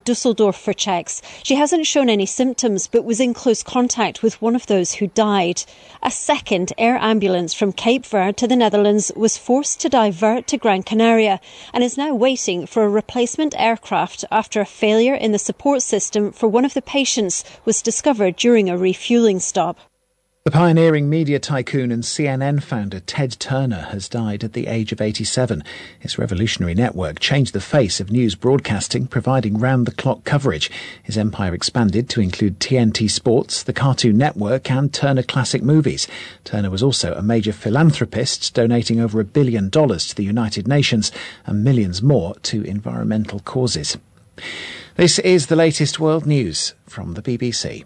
Dusseldorf for checks. She hasn't shown any symptoms but was in close contact with one of those who died. A second air ambulance from Cape Verde to the Netherlands was forced to divert to Gran Canaria and is now waiting for a replacement aircraft after a failure in the support system for one of the patients was discovered during a refuelling stop. The pioneering media tycoon and CNN founder Ted Turner has died at the age of 87. His revolutionary network changed the face of news broadcasting, providing round-the-clock coverage. His empire expanded to include TNT Sports, the Cartoon Network and Turner Classic Movies. Turner was also a major philanthropist, donating over $1 billion to the United Nations and millions more to environmental causes. This is the latest world news from the BBC.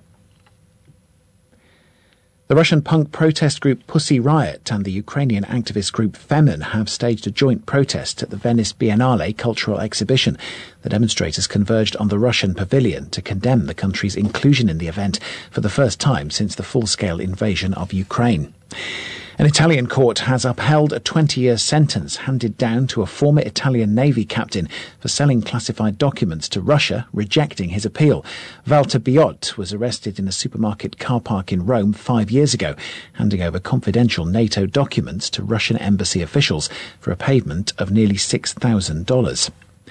The Russian punk protest group Pussy Riot and the Ukrainian activist group Femen have staged a joint protest at the Venice Biennale cultural exhibition. The demonstrators converged on the Russian pavilion to condemn the country's inclusion in the event for the first time since the full-scale invasion of Ukraine. An Italian court has upheld a 20-year sentence handed down to a former Italian Navy captain for selling classified documents to Russia, rejecting his appeal. Walter Biot was arrested in a supermarket car park in Rome 5 years ago, handing over confidential NATO documents to Russian embassy officials for a payment of nearly $6,000.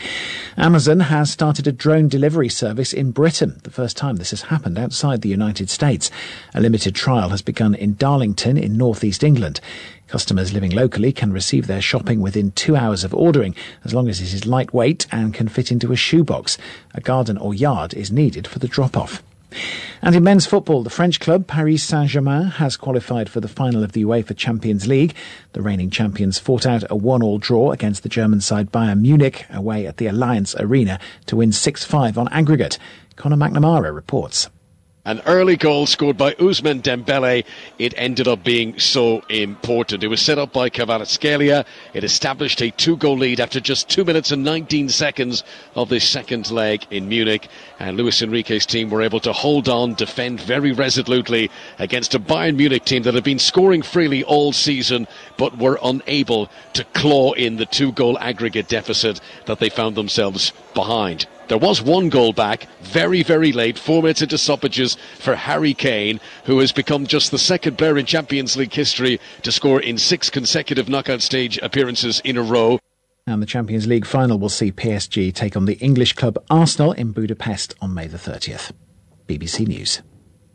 Amazon has started a drone delivery service in Britain, the first time this has happened outside the United States. A limited trial has begun in Darlington in northeast England. Customers living locally can receive their shopping within 2 hours of ordering, as long as it is lightweight and can fit into a shoebox. A garden or yard is needed for the drop-off. And in men's football, the French club Paris Saint-Germain has qualified for the final of the UEFA Champions League. The reigning champions fought out a 1-1 draw against the German side Bayern Munich away at the Allianz Arena to win 6-5 on aggregate. Conor McNamara reports. An early goal scored by Ousmane Dembele. It ended up being so important. It was set up by Kvaratskhelia. It established a 2-goal lead after just 2 minutes and 19 seconds of this second leg in Munich. And Luis Enrique's team were able to hold on, defend very resolutely against a Bayern Munich team that had been scoring freely all season, but were unable to claw in the 2-goal aggregate deficit that they found themselves behind. There was 1 goal back, very, very late, 4 minutes into stoppages for Harry Kane, who has become just the second player in Champions League history to score in 6 consecutive knockout stage appearances in a row. And the Champions League final will see PSG take on the English club Arsenal in Budapest on May the 30th. BBC News.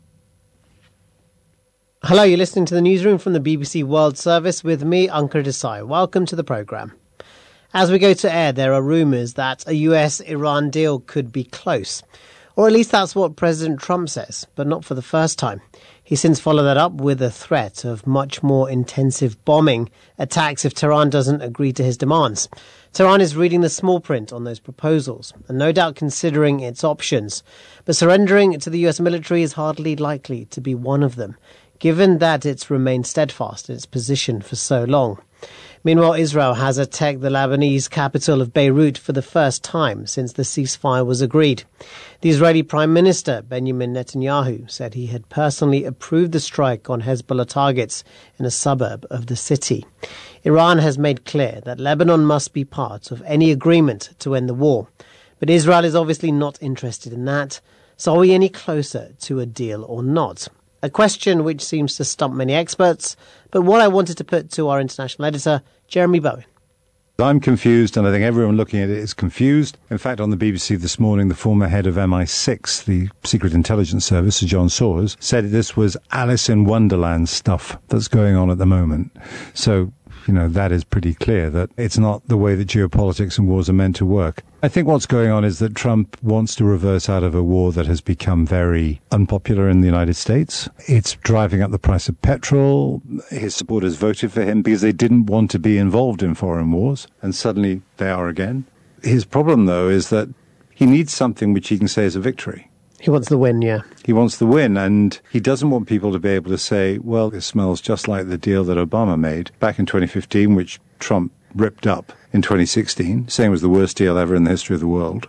Hello, you're listening to the newsroom from the BBC World Service with me, Ankur Desai. Welcome to the programme. As we go to air, there are rumours that a US-Iran deal could be close. Or at least that's what President Trump says, but not for the first time. He since followed that up with a threat of much more intensive bombing attacks if Tehran doesn't agree to his demands. Tehran is reading the small print on those proposals and no doubt considering its options. But surrendering to the US military is hardly likely to be one of them, given that it's remained steadfast in its position for so long. Meanwhile, Israel has attacked the Lebanese capital of Beirut for the first time since the ceasefire was agreed. The Israeli Prime Minister, Benjamin Netanyahu, said he had personally approved the strike on Hezbollah targets in a suburb of the city. Iran has made clear that Lebanon must be part of any agreement to end the war. But Israel is obviously not interested in that. So are we any closer to a deal or not? A question which seems to stump many experts, but what I wanted to put to our international editor, Jeremy Bowen. I'm confused, and I think everyone looking at it is confused. In fact, on the BBC this morning, the former head of MI6, the Secret Intelligence Service, Sir John Sawers, said this was Alice in Wonderland stuff that's going on at the moment. So, that is pretty clear that it's not the way that geopolitics and wars are meant to work. I think what's going on is that Trump wants to reverse out of a war that has become very unpopular in the United States. It's driving up the price of petrol. His supporters voted for him because they didn't want to be involved in foreign wars, and suddenly they are again. His problem, though, is that he needs something which he can say is a victory. He wants the win, yeah. He wants the win, and he doesn't want people to be able to say, well, this smells just like the deal that Obama made back in 2015, which Trump ripped up in 2016, saying it was the worst deal ever in the history of the world.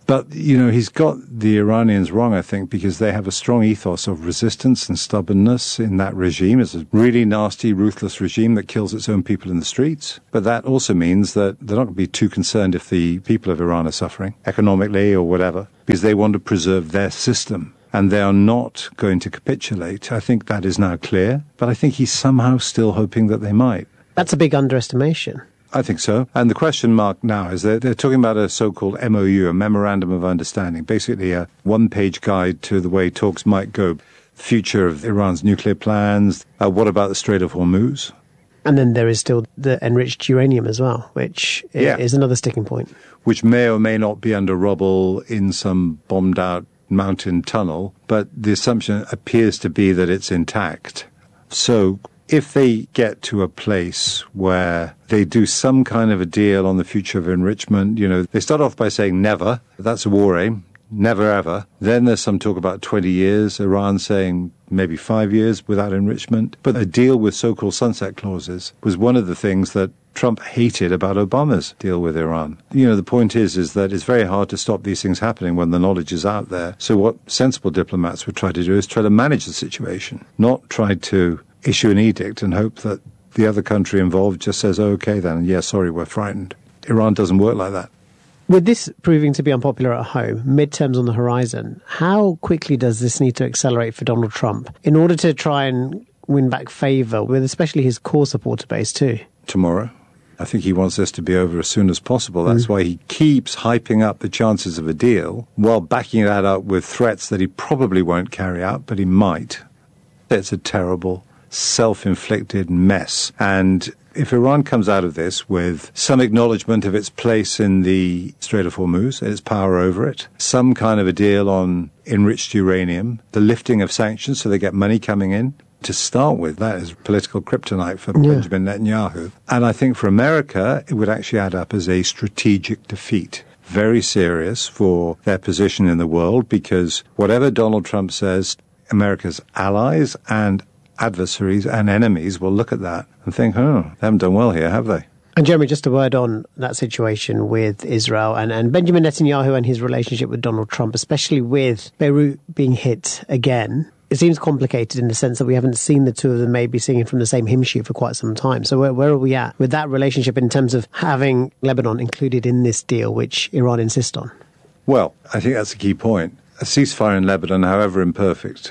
But, he's got the Iranians wrong, I think, because they have a strong ethos of resistance and stubbornness in that regime. It's a really nasty, ruthless regime that kills its own people in the streets. But that also means that they're not going to be too concerned if the people of Iran are suffering, economically or whatever, because they want to preserve their system. And they are not going to capitulate. I think that is now clear. But I think he's somehow still hoping that they might. That's a big underestimation. I think so. And the question mark now is that they're talking about a so-called MOU, a Memorandum of Understanding, basically a one-page guide to the way talks might go. Future of Iran's nuclear plans. What about the Strait of Hormuz? And then there is still the enriched uranium as well, which is another sticking point. Which may or may not be under rubble in some bombed-out mountain tunnel, but the assumption appears to be that it's intact. So if they get to a place where they do some kind of a deal on the future of enrichment, they start off by saying never, that's a war aim, never ever. Then there's some talk about 20 years, Iran saying maybe 5 years without enrichment. But a deal with so-called sunset clauses was one of the things that Trump hated about Obama's deal with Iran. The point is that it's very hard to stop these things happening when the knowledge is out there. So what sensible diplomats would try to do is try to manage the situation, not try to issue an edict and hope that the other country involved just says, oh, okay then, yeah, sorry, we're frightened. Iran doesn't work like that. With this proving to be unpopular at home, midterms on the horizon, how quickly does this need to accelerate for Donald Trump in order to try and win back favour with especially his core supporter base too? Tomorrow. I think he wants this to be over as soon as possible. That's why he keeps hyping up the chances of a deal while backing that up with threats that he probably won't carry out, but he might. It's a terrible, self-inflicted mess. And if Iran comes out of this with some acknowledgement of its place in the Strait of Hormuz and its power over it, some kind of a deal on enriched uranium, the lifting of sanctions so they get money coming in, to start with, that is political kryptonite for Benjamin Netanyahu. And I think for America, it would actually add up as a strategic defeat. Very serious for their position in the world, because whatever Donald Trump says, America's allies and adversaries and enemies will look at that and think, oh, they haven't done well here, have they? And Jeremy, just a word on that situation with Israel and Benjamin Netanyahu and his relationship with Donald Trump, especially with Beirut being hit again. It seems complicated in the sense that we haven't seen the two of them maybe singing from the same hymn sheet for quite some time. So where are we at with that relationship in terms of having Lebanon included in this deal, which Iran insists on? Well, I think that's a key point. A ceasefire in Lebanon, however imperfect,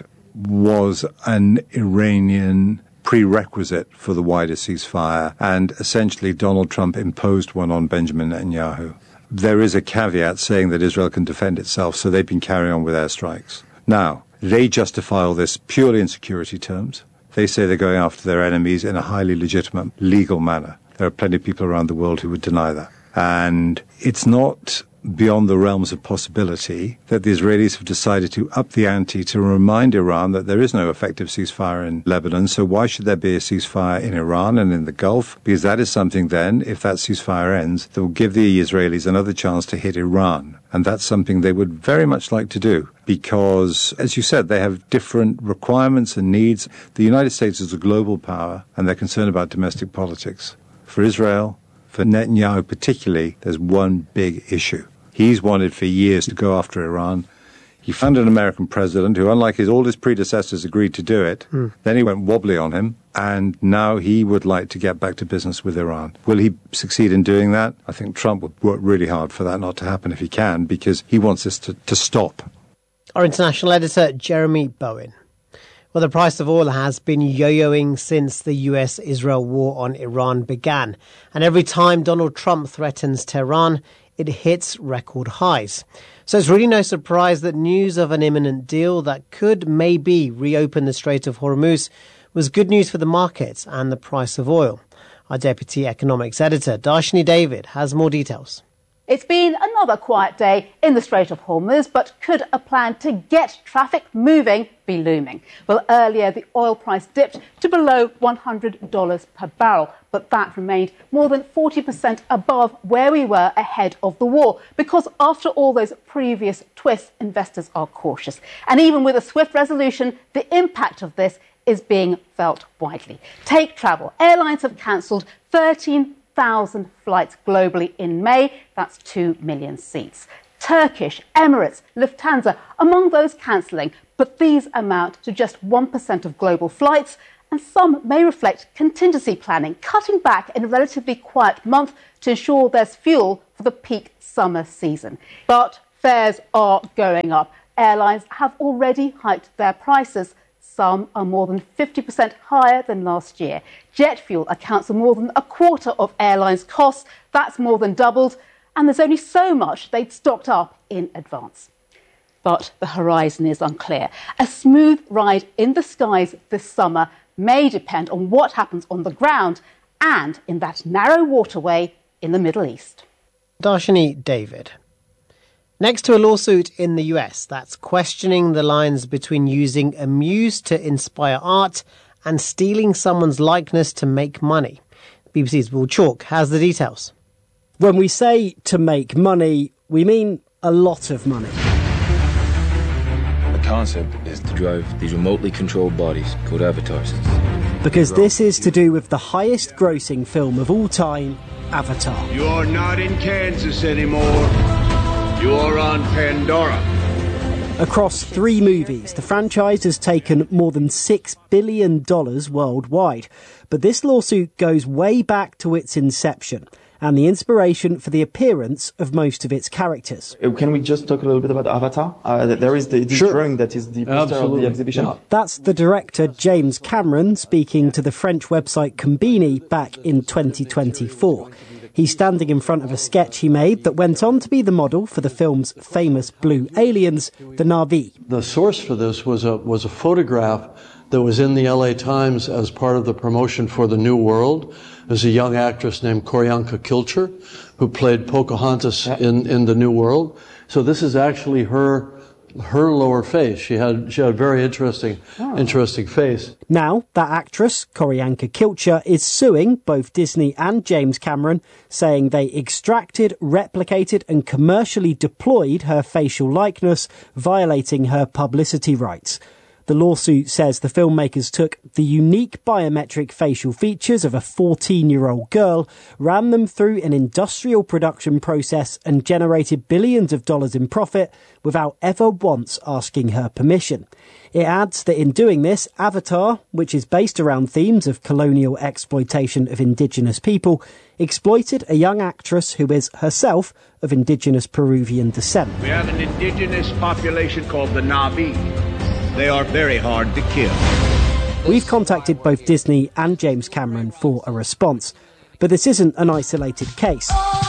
was an Iranian prerequisite for the wider ceasefire, and essentially Donald Trump imposed one on Benjamin Netanyahu. There is a caveat saying that Israel can defend itself, so they've been carrying on with airstrikes. Now, they justify all this purely in security terms. They say they're going after their enemies in a highly legitimate, legal manner. There are plenty of people around the world who would deny that. And it's not beyond the realms of possibility that the Israelis have decided to up the ante to remind Iran that there is no effective ceasefire in Lebanon. So why should there be a ceasefire in Iran and in the Gulf? Because that is something then, if that ceasefire ends, that will give the Israelis another chance to hit Iran. And that's something they would very much like to do because, as you said, they have different requirements and needs. The United States is a global power and they're concerned about domestic politics. For Israel, for Netanyahu particularly, there's one big issue. He's wanted for years to go after Iran. He found an American president who, unlike all his predecessors, agreed to do it. Then he went wobbly on him, and now he would like to get back to business with Iran. Will he succeed in doing that? I think Trump would work really hard for that not to happen if he can, because he wants this to stop. Our international editor, Jeremy Bowen. Well, the price of oil has been yo-yoing since the US-Israel war on Iran began. And every time Donald Trump threatens Tehran, it hits record highs. So it's really no surprise that news of an imminent deal that could maybe reopen the Strait of Hormuz was good news for the markets and the price of oil. Our deputy economics editor, Darshini David, has more details. It's been another quiet day in the Strait of Hormuz, but could a plan to get traffic moving be looming? Well, earlier the oil price dipped to below $100 per barrel, but that remained more than 40% above where we were ahead of the war, because after all those previous twists, investors are cautious. And even with a swift resolution, the impact of this is being felt widely. Take travel. Airlines have cancelled 13,000 flights globally in May. That's 2 million seats. Turkish, Emirates, Lufthansa, among those cancelling, but these amount to just 1% of global flights, and some may reflect contingency planning, cutting back in a relatively quiet month to ensure there's fuel for the peak summer season. But fares are going up. Airlines have already hiked their prices. Some are more than 50% higher than last year. Jet fuel accounts for more than a quarter of airlines' costs. That's more than doubled. And there's only so much they'd stocked up in advance. But the horizon is unclear. A smooth ride in the skies this summer may depend on what happens on the ground and in that narrow waterway in the Middle East. Darshini David. Next to a lawsuit in the US that's questioning the lines between using a muse to inspire art and stealing someone's likeness to make money. BBC's Will Chalk has the details. When we say to make money, we mean a lot of money. The concept is to drive these remotely controlled bodies called avatars. Because this is to do with the highest grossing film of all time, Avatar. You're not in Kansas anymore. You're on Pandora. Across 3 movies, the franchise has taken more than $6 billion worldwide. But this lawsuit goes way back to its inception and the inspiration for the appearance of most of its characters. Can we just talk a little bit about Avatar? There is this drawing that is the poster of the exhibition. Yeah. That's the director James Cameron speaking to the French website Combini back in 2024. He's standing in front of a sketch he made that went on to be the model for the film's famous blue aliens, the Na'vi. The source for this was a photograph that was in the LA Times as part of the promotion for The New World. There's a young actress named Koryanka Kilcher who played Pocahontas in The New World. So this is actually her lower face. She had a very interesting face. Now, that actress, Koryanka Kilcher, is suing both Disney and James Cameron, saying they extracted, replicated and commercially deployed her facial likeness, violating her publicity rights. The lawsuit says the filmmakers took the unique biometric facial features of a 14-year-old girl, ran them through an industrial production process and generated billions of dollars in profit without ever once asking her permission. It adds that in doing this, Avatar, which is based around themes of colonial exploitation of indigenous people, exploited a young actress who is herself of indigenous Peruvian descent. We have an indigenous population called the Na'vi. They are very hard to kill. We've contacted both Disney and James Cameron for a response, but this isn't an isolated case.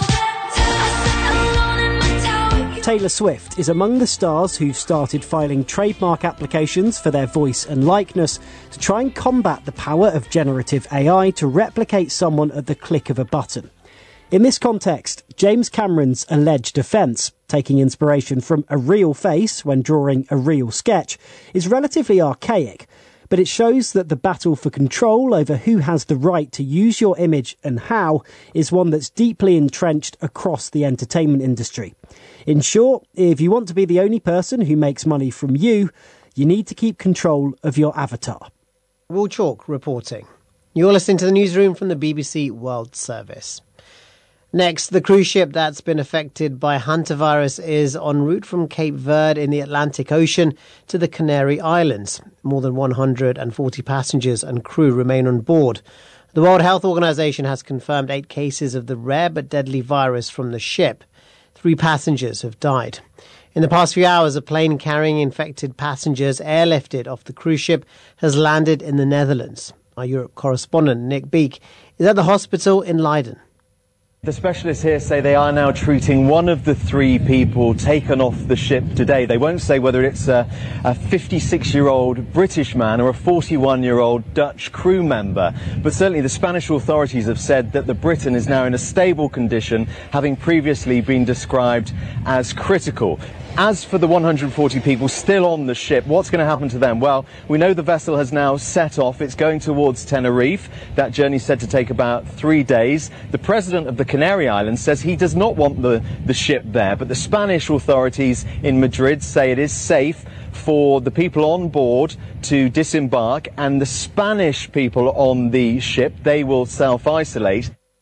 Taylor Swift is among the stars who've started filing trademark applications for their voice and likeness to try and combat the power of generative AI to replicate someone at the click of a button. In this context, James Cameron's alleged offence, taking inspiration from a real face when drawing a real sketch, is relatively archaic, but it shows that the battle for control over who has the right to use your image and how is one that's deeply entrenched across the entertainment industry. In short, if you want to be the only person who makes money from you, you need to keep control of your avatar. Will Chalk reporting. You're listening to the newsroom from the BBC World Service. Next, the cruise ship that's been affected by hantavirus is en route from Cape Verde in the Atlantic Ocean to the Canary Islands. More than 140 passengers and crew remain on board. The World Health Organization has confirmed 8 cases of the rare but deadly virus from the ship. 3 passengers have died. In the past few hours, a plane carrying infected passengers airlifted off the cruise ship has landed in the Netherlands. Our Europe correspondent, Nick Beake, is at the hospital in Leiden. The specialists here say they are now treating one of the 3 people taken off the ship today. They won't say whether it's a 56-year-old British man or a 41-year-old Dutch crew member. But certainly the Spanish authorities have said that the Briton is now in a stable condition, having previously been described as critical. As for the 140 people still on the ship, what's going to happen to them? Well, we know the vessel has now set off. It's going towards Tenerife. That journey is said to take about 3 days. The president of the Canary Islands says he does not want the ship there, but the Spanish authorities in Madrid say it is safe for the people on board to disembark, and the Spanish people on the ship, they will self-isolate.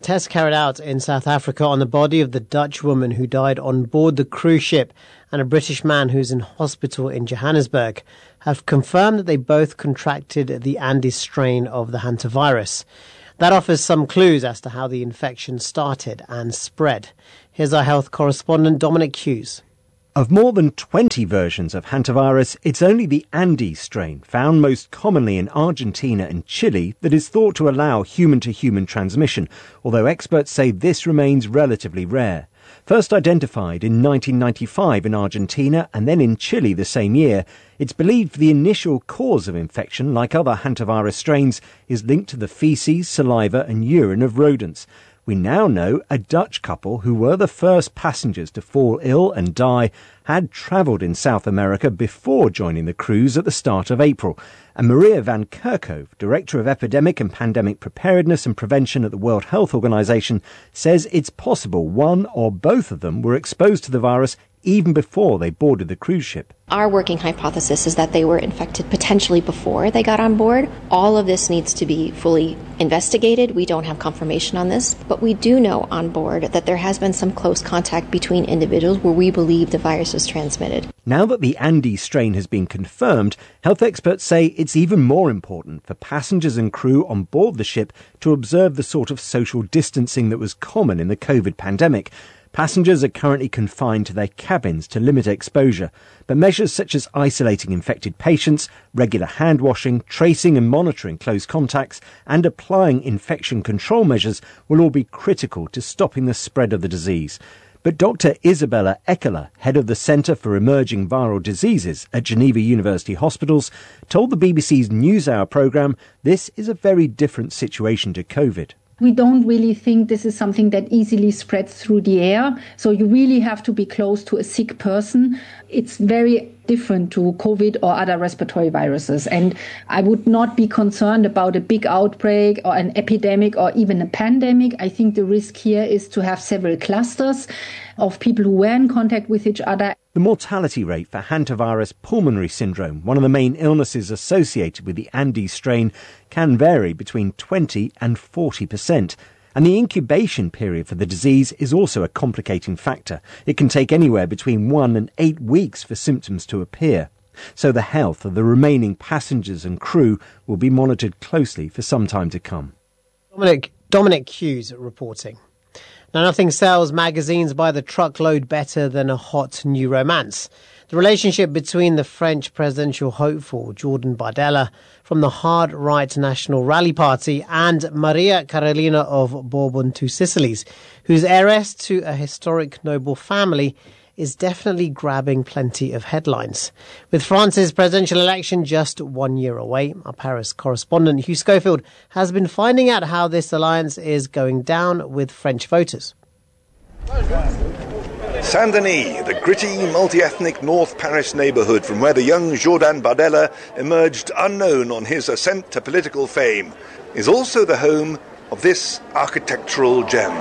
Tests carried out in South Africa on the body of the Dutch woman who died on board the cruise ship and a British man who's in hospital in Johannesburg have confirmed that they both contracted the Andes strain of the hantavirus. That offers some clues as to how the infection started and spread. Here's our health correspondent Dominic Hughes. Of more than 20 versions of hantavirus, it's only the Andes strain, found most commonly in Argentina and Chile, that is thought to allow human-to-human transmission, although experts say this remains relatively rare. First identified in 1995 in Argentina and then in Chile the same year, it's believed the initial cause of infection, like other hantavirus strains, is linked to the feces, saliva and urine of rodents. We now know a Dutch couple who were the first passengers to fall ill and die had travelled in South America before joining the cruise at the start of April. And Maria van Kerkhove, Director of Epidemic and Pandemic Preparedness and Prevention at the World Health Organization, says it's possible one or both of them were exposed to the virus even before they boarded the cruise ship. Our working hypothesis is that they were infected potentially before they got on board. All of this needs to be fully investigated. We don't have confirmation on this, but we do know on board that there has been some close contact between individuals where we believe the virus was transmitted. Now that the Andes strain has been confirmed, health experts say it's even more important for passengers and crew on board the ship to observe the sort of social distancing that was common in the COVID pandemic. Passengers are currently confined to their cabins to limit exposure, but measures such as isolating infected patients, regular hand washing, tracing and monitoring close contacts, and applying infection control measures will all be critical to stopping the spread of the disease. But Dr. Isabella Ekeler, head of the Centre for Emerging Viral Diseases at Geneva University Hospitals, told the BBC's NewsHour programme this is a very different situation to COVID. We don't really think this is something that easily spreads through the air. So you really have to be close to a sick person. It's very different to COVID or other respiratory viruses. And I would not be concerned about a big outbreak or an epidemic or even a pandemic. I think the risk here is to have several clusters of people who were in contact with each other. The mortality rate for hantavirus pulmonary syndrome, one of the main illnesses associated with the Andes strain, can vary between 20 and 40%. And the incubation period for the disease is also a complicating factor. It can take anywhere between 1 and 8 weeks for symptoms to appear. So the health of the remaining passengers and crew will be monitored closely for some time to come. Dominic Hughes reporting. Now, nothing sells magazines by the truckload better than a hot new romance. The relationship between the French presidential hopeful Jordan Bardella from the hard-right National Rally Party and Maria Carolina of Bourbon-Two Sicilies, who's heiress to a historic noble family, is definitely grabbing plenty of headlines. With France's presidential election just 1 year away, our Paris correspondent Hugh Schofield has been finding out how this alliance is going down with French voters. Saint-Denis, the gritty, multi-ethnic North Paris neighbourhood from where the young Jordan Bardella emerged unknown on his ascent to political fame, is also the home of this architectural gem.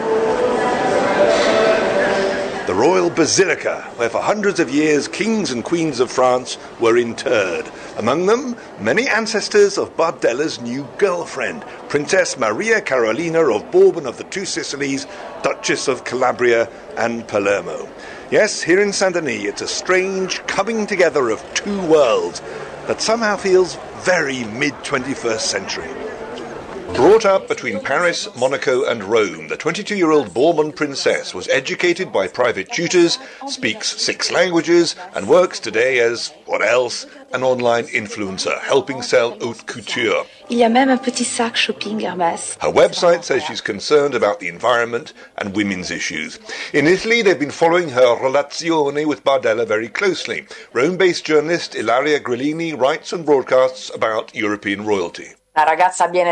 The Royal Basilica, where for hundreds of years kings and queens of France were interred. Among them, many ancestors of Bardella's new girlfriend, Princess Maria Carolina of Bourbon of the Two Sicilies, Duchess of Calabria and Palermo. Yes, here in Saint-Denis, it's a strange coming together of two worlds that somehow feels very mid-21st century. Brought up between Paris, Monaco and Rome, the 22-year-old Bourbon princess was educated by private tutors, speaks 6 languages and works today as, what else, an online influencer, helping sell haute couture. Il y a même un petit sac shopping Hermès. Her website says she's concerned about the environment and women's issues. In Italy, they've been following her relazione with Bardella very closely. Rome-based journalist Ilaria Grillini writes and broadcasts about European royalty. Maria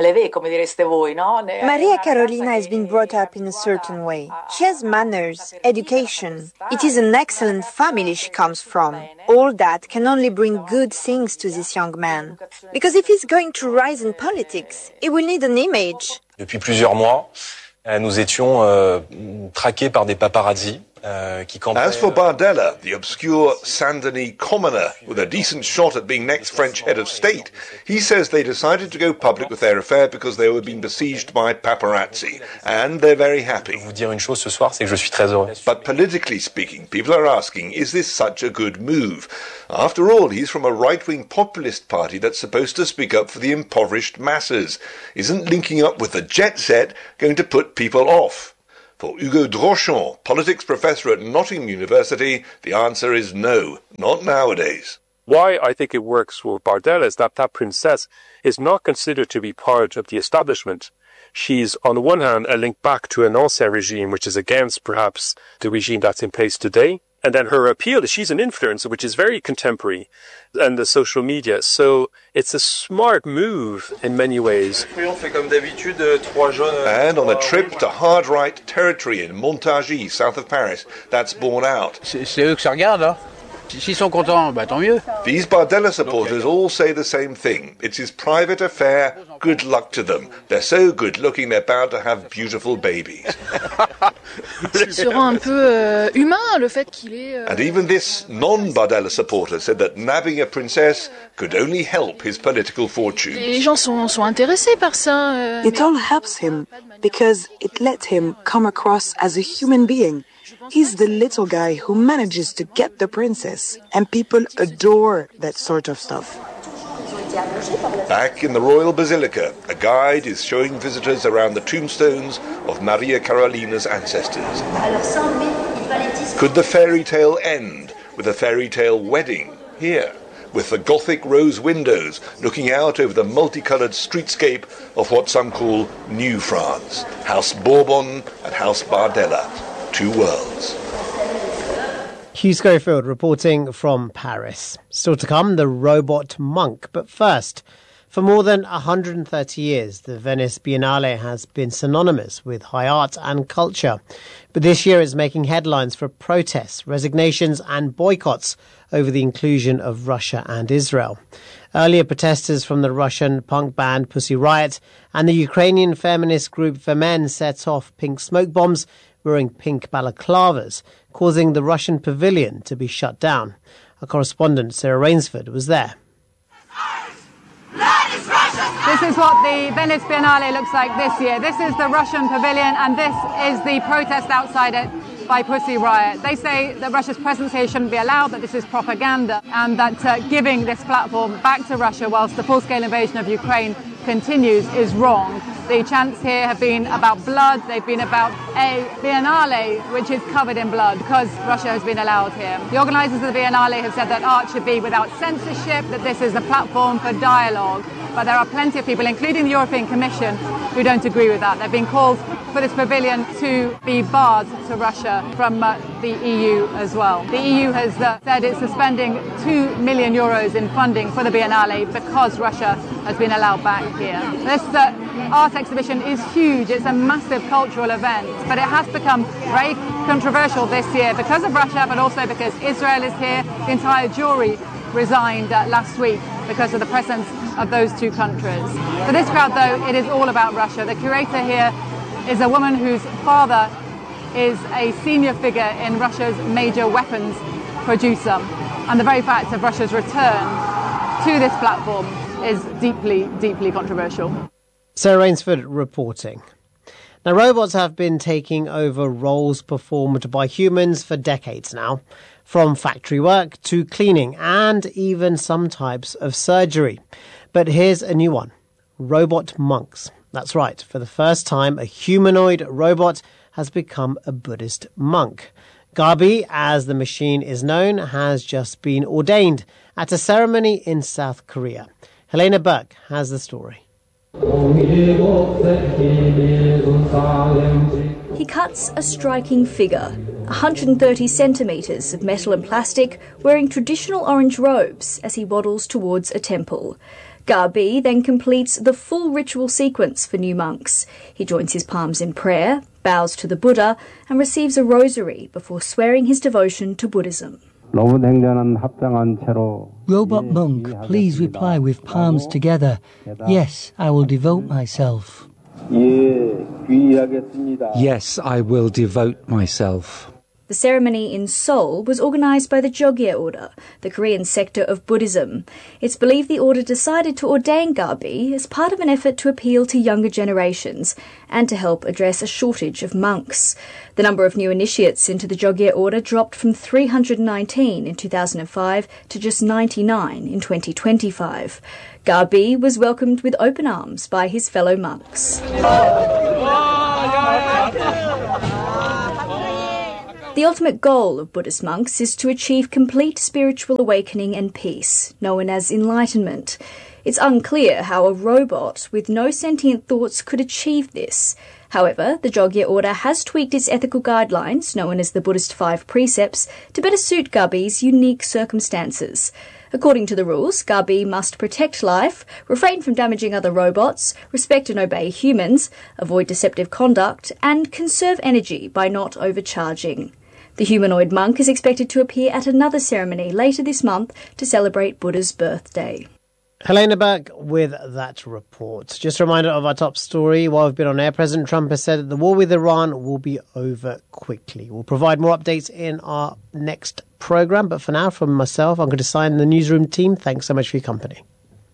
Carolina has been brought up in a certain way. She has manners, education. It is an excellent family she comes from. All that can only bring good things to this young man. Because if he's going to rise in politics, he will need an image. Depuis plusieurs mois, nous étions traqués par des paparazzi. As for Bardella, the obscure Saint-Denis commoner with a decent shot at being next French head of state, he says they decided to go public with their affair because they were being besieged by paparazzi, and they're very happy. But politically speaking, people are asking, is this such a good move? After all, he's from a right-wing populist party that's supposed to speak up for the impoverished masses. Isn't linking up with the jet set going to put people off? For Hugo Drochon, politics professor at Nottingham University, the answer is no, not nowadays. Why I think it works for Bardella is that princess is not considered to be part of the establishment. She's, on the one hand, a link back to an ancien regime, which is against, perhaps, the regime that's in place today. And then her appeal is she's an influencer, which is very contemporary, and the social media. So it's a smart move in many ways. And on a trip to hard right territory in Montargis, south of Paris, that's borne out. These Bardella supporters all say the same thing. It's his private affair. Good luck to them. They're so good looking they're bound to have beautiful babies. And even this non-Bardella supporter said that nabbing a princess could only help his political fortunes. It all helps him because it lets him come across as a human being. He's the little guy who manages to get the princess, and people adore that sort of stuff. Back in the Royal Basilica, a guide is showing visitors around the tombstones of Maria Carolina's ancestors. Could the fairy tale end with a fairy tale wedding here, with the Gothic rose windows looking out over the multicoloured streetscape of what some call New France, House Bourbon and House Bardella? Two worlds. Hugh Schofield reporting from Paris. Still to come, the robot monk. But first, for more than 130 years, the Venice Biennale has been synonymous with high art and culture. But this year it's making headlines for protests, resignations and boycotts over the inclusion of Russia and Israel. Earlier, protesters from the Russian punk band Pussy Riot and the Ukrainian feminist group Femen set off pink smoke bombs wearing pink balaclavas, causing the Russian pavilion to be shut down. Our correspondent Sarah Rainsford was there. This is what the Venice Biennale looks like this year. This is the Russian pavilion, and this is the protest outside it by Pussy Riot. They say that Russia's presence here shouldn't be allowed, that this is propaganda, and that giving this platform back to Russia whilst the full-scale invasion of Ukraine continues is wrong. The chants here have been about blood. They've been about a Biennale which is covered in blood because Russia has been allowed here. The organisers of the Biennale have said that art should be without censorship, that this is a platform for dialogue. But there are plenty of people, including the European Commission, who don't agree with that. They've been called for this pavilion to be barred to Russia from the EU as well. The EU has said it's suspending €2 million in funding for the Biennale because Russia has been allowed back here. This art exhibition is huge. It's a massive cultural event, but it has become very controversial this year because of Russia, but also because Israel is here. The entire jury resigned last week because of the presence of those two countries. For this crowd, though, it is all about Russia. The curator here is a woman whose father is a senior figure in Russia's major weapons producer. And the very fact of Russia's return to this platform is deeply, deeply controversial. Sarah Rainsford reporting. Now, robots have been taking over roles performed by humans for decades now, from factory work to cleaning and even some types of surgery. But here's a new one, robot monks. That's right, for the first time, a humanoid robot has become a Buddhist monk. Gabi, as the machine is known, has just been ordained at a ceremony in South Korea. Helena Burke has the story. He cuts a striking figure, 130 centimetres of metal and plastic, wearing traditional orange robes as he waddles towards a temple. Gabi then completes the full ritual sequence for new monks. He joins his palms in prayer, bows to the Buddha, and receives a rosary before swearing his devotion to Buddhism. Robot monk, please reply with palms together. Yes, I will devote myself. Yes, I will devote myself. The The ceremony in Seoul was organised by the Jogye Order, the Korean sector of Buddhism. It's believed the order decided to ordain Garbi as part of an effort to appeal to younger generations and to help address a shortage of monks. The number of new initiates into the Jogye Order dropped from 319 in 2005 to just 99 in 2025. Garbi was welcomed with open arms by his fellow monks. The ultimate goal of Buddhist monks is to achieve complete spiritual awakening and peace, known as enlightenment. It's unclear how a robot with no sentient thoughts could achieve this. However, the Jogye Order has tweaked its ethical guidelines, known as the Buddhist 5 Precepts, to better suit Garbi's unique circumstances. According to the rules, Garbi must protect life, refrain from damaging other robots, respect and obey humans, avoid deceptive conduct, and conserve energy by not overcharging. The humanoid monk is expected to appear at another ceremony later this month to celebrate Buddha's birthday. Helena back with that report. Just a reminder of our top story. While we've been on air, President Trump has said that the war with Iran will be over quickly. We'll provide more updates in our next programme. But for now, from myself, I'm going to sign the newsroom team. Thanks so much for your company.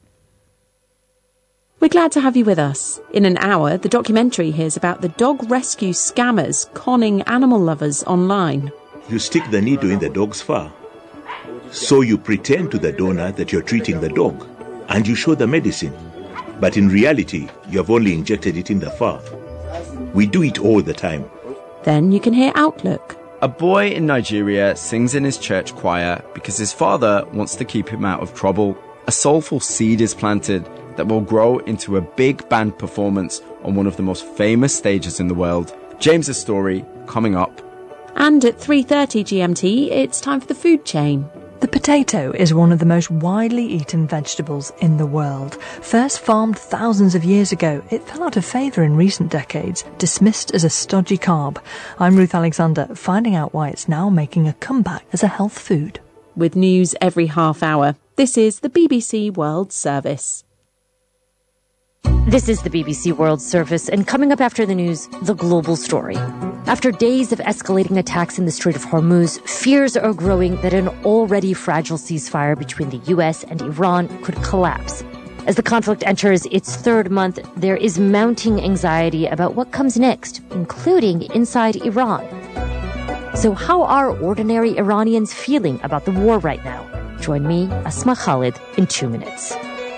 We're glad to have you with us. In an hour, the documentary hears about the dog rescue scammers conning animal lovers online. You stick the needle in the dog's fur. So you pretend to the donor that you're treating the dog, and you show the medicine. But in reality, you have only injected it in the fur. We do it all the time. Then you can hear Outlook. A boy in Nigeria sings in his church choir because his father wants to keep him out of trouble. A soulful seed is planted that will grow into a big band performance on one of the most famous stages in the world. James's story coming up. And at 3:30 GMT, it's time for the food chain. The potato is one of the most widely eaten vegetables in the world. First farmed thousands of years ago, it fell out of favour in recent decades, dismissed as a stodgy carb. I'm Ruth Alexander, finding out why it's now making a comeback as a health food. With news every half hour, this is the BBC World Service. This is the BBC World Service, and coming up after the news, the global story. After days of escalating attacks in the Strait of Hormuz, fears are growing that an already fragile ceasefire between the US and Iran could collapse. As the conflict enters its third month, there is mounting anxiety about what comes next, including inside Iran. So how are ordinary Iranians feeling about the war right now? Join me, Asma Khalid, in 2 minutes.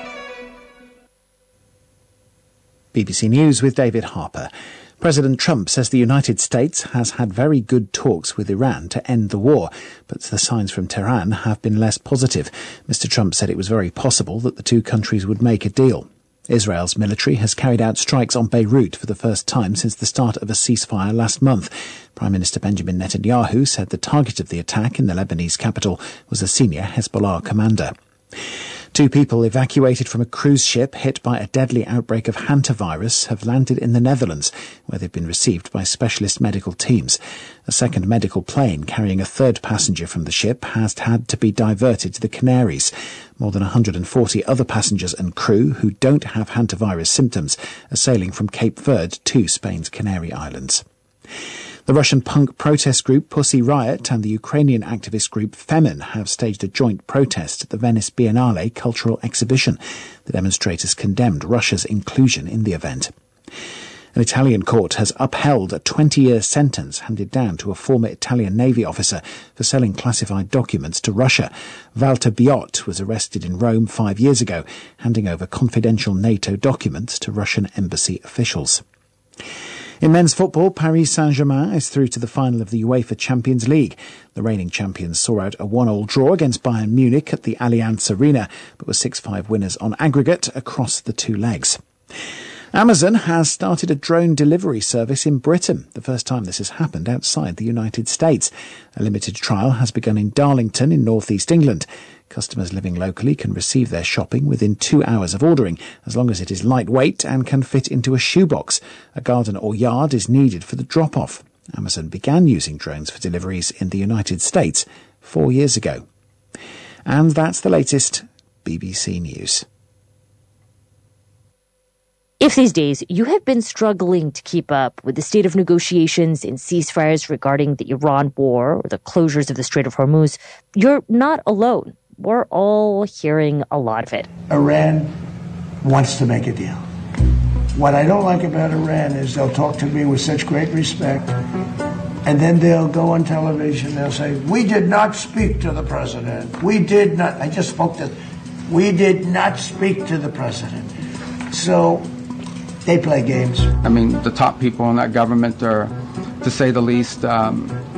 BBC News with David Harper. President Trump says the United States has had very good talks with Iran to end the war, but the signs from Tehran have been less positive. Mr. Trump said it was very possible that the two countries would make a deal. Israel's military has carried out strikes on Beirut for the first time since the start of a ceasefire last month. Prime Minister Benjamin Netanyahu said the target of the attack in the Lebanese capital was a senior Hezbollah commander. 2 people evacuated from a cruise ship hit by a deadly outbreak of hantavirus have landed in the Netherlands, where they've been received by specialist medical teams. A second medical plane carrying a third passenger from the ship has had to be diverted to the Canaries. More than 140 other passengers and crew who don't have hantavirus symptoms are sailing from Cape Verde to Spain's Canary Islands. The Russian punk protest group Pussy Riot and the Ukrainian activist group Femin have staged a joint protest at the Venice Biennale cultural exhibition. The demonstrators condemned Russia's inclusion in the event. An Italian court has upheld a 20-year sentence handed down to a former Italian Navy officer for selling classified documents to Russia. Walter Biot was arrested in Rome 5 years ago, handing over confidential NATO documents to Russian embassy officials. In men's football, Paris Saint-Germain is through to the final of the UEFA Champions League. The reigning champions saw out a 1-1 draw against Bayern Munich at the Allianz Arena, but were 6-5 winners on aggregate across the 2 legs. Amazon has started a drone delivery service in Britain, the first time this has happened outside the United States. A limited trial has begun in Darlington in northeast England. Customers living locally can receive their shopping within 2 hours of ordering, as long as it is lightweight and can fit into a shoebox. A garden or yard is needed for the drop-off. Amazon began using drones for deliveries in the United States 4 years ago. And that's the latest BBC News. If these days you have been struggling to keep up with the state of negotiations and ceasefires regarding the Iran war or the closures of the Strait of Hormuz, you're not alone. We're all hearing a lot of it. Iran wants to make a deal. What I don't like about Iran is they'll talk to me with such great respect, and then they'll go on television, they'll say, we did not speak to the president. We did not, I just spoke to, we did not speak to the president. So they play games. I mean, the top people in that government are, to say the least, they're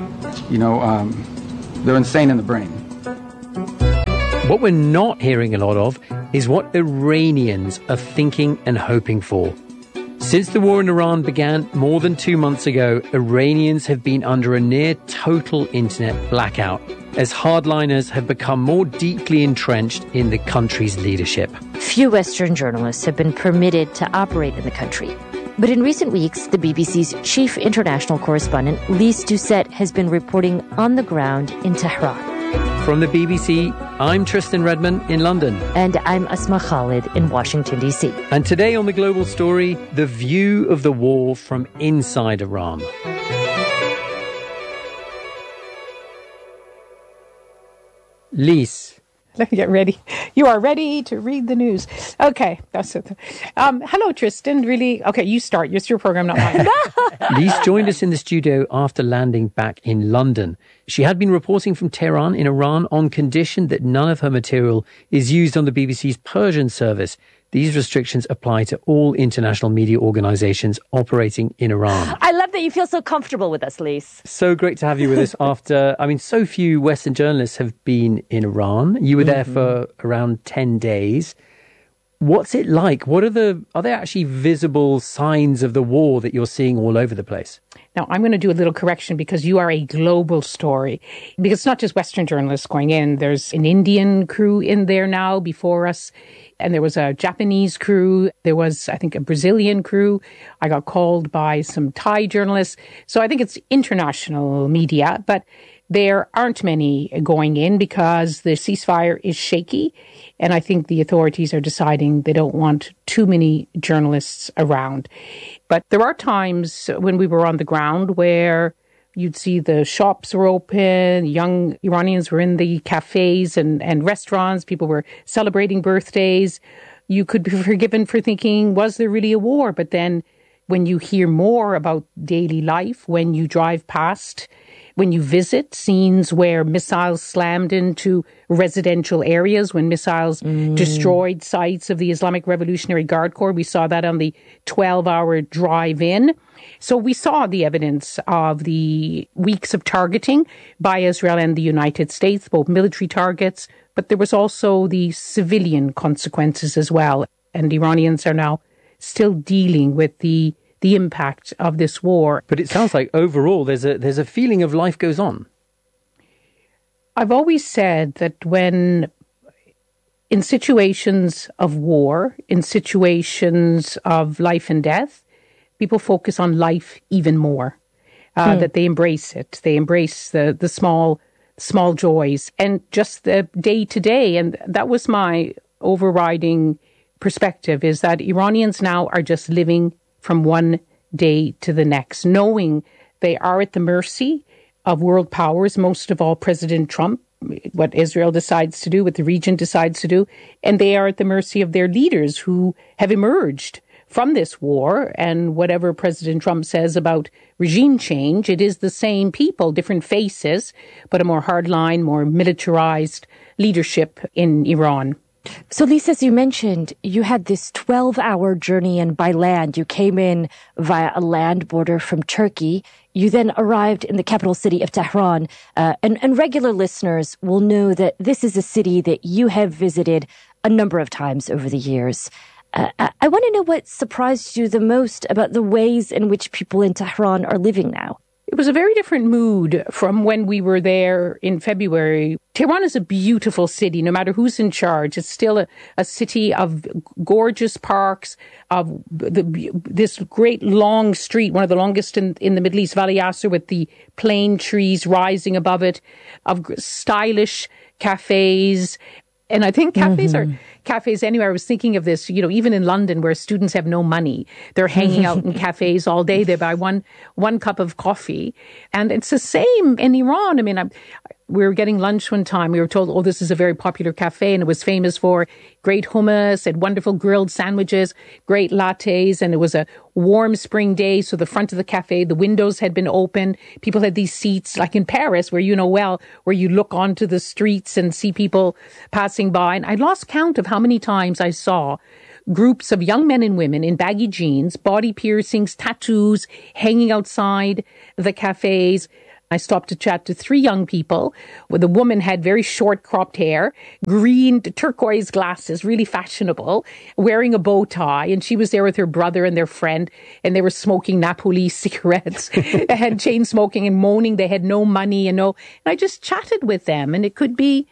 insane in the brain. What we're not hearing a lot of is what Iranians are thinking and hoping for. Since the war in Iran began more than 2 months ago, Iranians have been under a near total internet blackout as hardliners have become more deeply entrenched in the country's leadership. Few Western journalists have been permitted to operate in the country. But in recent weeks, the BBC's chief international correspondent, Lise Doucet, has been reporting on the ground in Tehran. From the BBC, I'm Tristan Redman in London. And I'm Asma Khalid in Washington, D.C. And today on The Global Story, the view of the war from inside Iran. Lise. Let me get ready. You are ready to read the news. Okay. That's it. Hello, Tristan. Really? Okay, you start. It's your program, not mine. Lise joined us in the studio after landing back in London. She had been reporting from Tehran in Iran on condition that none of her material is used on the BBC's Persian service. These restrictions apply to all international media organizations operating in Iran. I love that you feel so comfortable with us, Lise. So great to have you with us after, so few Western journalists have been in Iran. You were there for around 10 days. What's it like? Are there actually visible signs of the war that you're seeing all over the place? Now, I'm going to do a little correction because you are a global story. Because it's not just Western journalists going in. There's an Indian crew in there now before us. And there was a Japanese crew. There was, I think, a Brazilian crew. I got called by some Thai journalists. So I think it's international media. But there aren't many going in because the ceasefire is shaky. And I think the authorities are deciding they don't want too many journalists around. But there are times when we were on the ground where you'd see the shops were open, young Iranians were in the cafes and restaurants, people were celebrating birthdays. You could be forgiven for thinking, was there really a war? But then when you hear more about daily life, when you drive past, when you visit scenes where missiles slammed into residential areas, when missiles destroyed sites of the Islamic Revolutionary Guard Corps, we saw that on the 12-hour drive in. So we saw the evidence of the weeks of targeting by Israel and the United States, both military targets, but there was also the civilian consequences as well. And Iranians are now still dealing with the impact of this war. But it sounds like overall there's a feeling of life goes on. I've always said that when in situations of war, in situations of life and death, people focus on life even more, that they embrace it. They embrace the small joys and just the day to day. And that was my overriding perspective, is that Iranians now are just living from one day to the next, knowing they are at the mercy of world powers, most of all President Trump, what Israel decides to do, what the region decides to do, and they are at the mercy of their leaders who have emerged from this war. And whatever President Trump says about regime change, it is the same people, different faces, but a more hardline, more militarized leadership in Iran. So, Lisa, as you mentioned, you had this 12-hour journey, and by land, you came in via a land border from Turkey. You then arrived in the capital city of Tehran. And regular listeners will know that this is a city that you have visited a number of times over the years. I want to know what surprised you the most about the ways in which people in Tehran are living now. It was a very different mood from when we were there in February. Tehran is a beautiful city, no matter who's in charge. It's still a city of gorgeous parks, of this great long street, one of the longest in the Middle East, Valley Yasser, with the plane trees rising above it, of stylish cafes. And I think cafes cafes anywhere. I was thinking of this, even in London where students have no money, they're hanging out in cafes all day. They buy one cup of coffee. And it's the same in Iran. I mean, we were getting lunch one time. We were told, this is a very popular cafe, and it was famous for great hummus and wonderful grilled sandwiches, great lattes, and it was a warm spring day. So the front of the cafe, the windows had been open. People had these seats, like in Paris, where where you look onto the streets and see people passing by. And I lost count of how many times I saw groups of young men and women in baggy jeans, body piercings, tattoos, hanging outside the cafes. I stopped to chat to 3 young people. The woman had very short cropped hair, green turquoise glasses, really fashionable, wearing a bow tie. And she was there with her brother and their friend, and they were smoking Napoli cigarettes and chain smoking and moaning they had no money and I just chatted with them, and it could be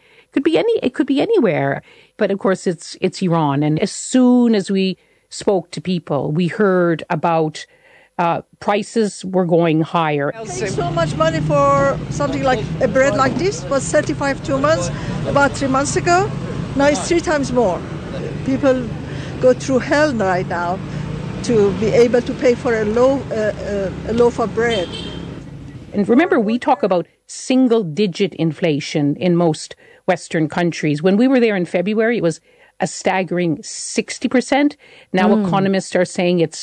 anywhere. But of course it's Iran. And as soon as we spoke to people, we heard about prices were going higher. Paying so much money for something like a bread like this was 35 2 months, about 3 months ago. Now it's 3 times more. People go through hell right now to be able to pay for a loaf of bread. And remember, we talk about single-digit inflation in most Western countries. When we were there in February, it was a staggering 60%. Now economists are saying it's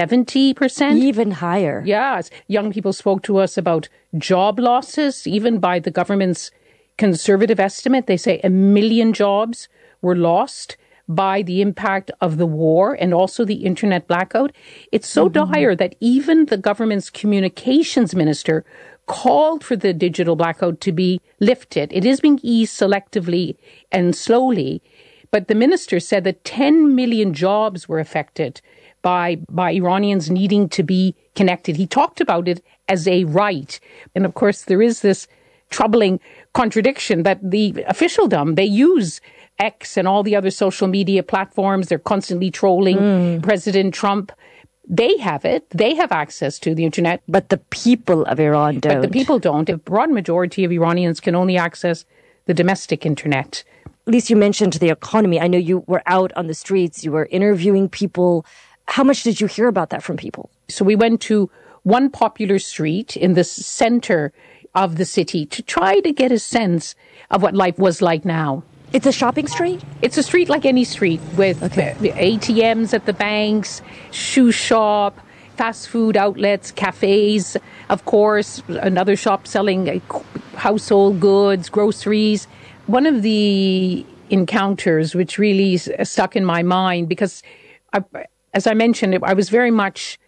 70%. Even higher. Yes. Young people spoke to us about job losses, even by the government's conservative estimate. They say 1 million jobs were lost by the impact of the war and also the internet blackout. It's so dire that even the government's communications minister called for the digital blackout to be lifted. It is being eased selectively and slowly. But the minister said that 10 million jobs were affected by Iranians needing to be connected. He talked about it as a right. And of course, there is this troubling contradiction that the officialdom, they use X and all the other social media platforms. They're constantly trolling President Trump. They have it. They have access to the internet. But the people of Iran don't. But the people don't. A broad majority of Iranians can only access the domestic internet. Lise, you mentioned the economy. I know you were out on the streets. You were interviewing people. How much did you hear about that from people? So we went to one popular street in the center of the city to try to get a sense of what life was like now. It's a shopping street? It's a street like any street with ATMs at the banks, shoe shop, fast food outlets, cafes, of course, another shop selling household goods, groceries. One of the encounters which really stuck in my mind, because as I mentioned, I was very much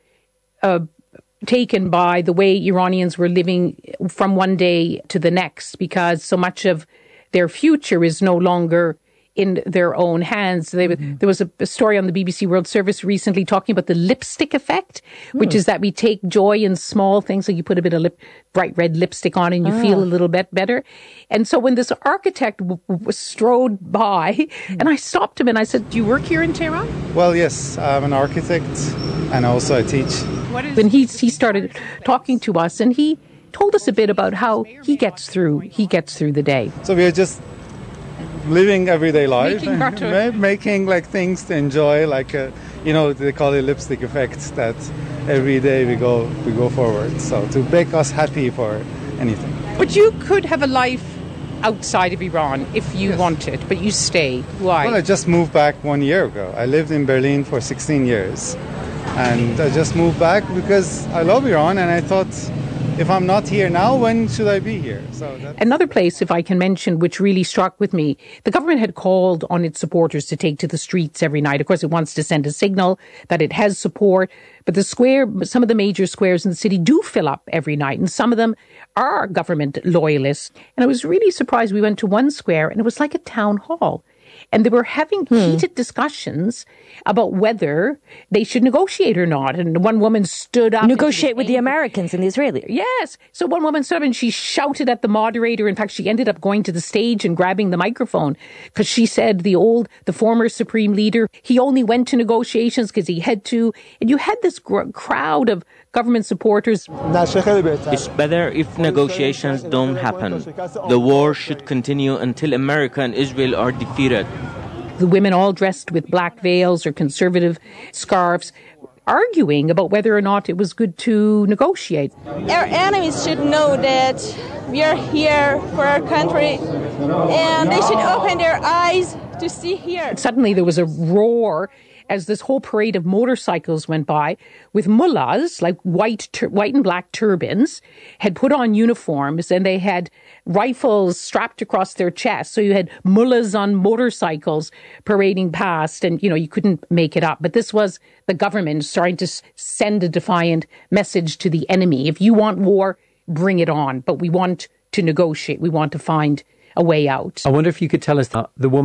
taken by the way Iranians were living from one day to the next, because so much of their future is no longer in their own hands. There was a story on the BBC World Service recently talking about the lipstick effect, which is that we take joy in small things. Like you put a bit of bright red lipstick on and you feel a little bit better. And so when this architect strode by, and I stopped him and I said, "Do you work here in Tehran?" Well, yes, I'm an architect and also I teach. When he started talking to us, and he told us a bit about how he gets through the day. So we are just living everyday life, making like things to enjoy, like they call it lipstick effect, that every day we go forward. So to make us happy for anything. But you could have a life outside of Iran if you wanted, but you stay. Why? Well, I just moved back 1 year ago. I lived in Berlin for 16 years, and I just moved back because I love Iran, and I thought, if I'm not here now, when should I be here? Another place, if I can mention, which really struck with me, the government had called on its supporters to take to the streets every night. Of course, it wants to send a signal that it has support. But some of the major squares in the city do fill up every night, and some of them are government loyalists. And I was really surprised. We went to one square, and it was like a town hall. And they were having heated discussions about whether they should negotiate or not. And one woman stood up. Negotiate with the Americans and the Israelis. Yes. So one woman stood up and she shouted at the moderator. In fact, she ended up going to the stage and grabbing the microphone because she said the former supreme leader, he only went to negotiations because he had to. And you had this crowd of government supporters. It's better if negotiations don't happen. The war should continue until America and Israel are defeated. the women all dressed with black veils or conservative scarves, arguing about whether or not it was good to negotiate. Our enemies should know that we are here for our country, and they should open their eyes to see here. Suddenly there was a roar as this whole parade of motorcycles went by with mullahs, like white and black turbans, had put on uniforms and they had rifles strapped across their chests. So you had mullahs on motorcycles parading past, and, you couldn't make it up. But this was the government trying to send a defiant message to the enemy. If you want war, bring it on. But we want to negotiate. We want to find a way out. I wonder if you could tell us that the woman